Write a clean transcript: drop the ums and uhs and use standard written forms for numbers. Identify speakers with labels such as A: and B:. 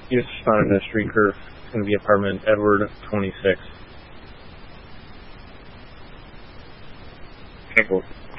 A: You just responded to a streaker. It's going to be apartment Edward 26.
B: Okay, cool.